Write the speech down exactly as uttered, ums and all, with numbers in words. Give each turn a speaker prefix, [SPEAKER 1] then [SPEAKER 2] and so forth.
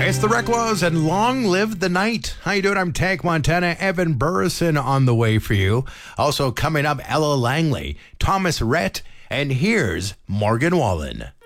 [SPEAKER 1] It's the Recklows and Long Live the Night. How you doing? I'm Tank Montana. Evan Burrison on the way for you. Also coming up, Ella Langley, Thomas Rhett, and here's Morgan Wallen.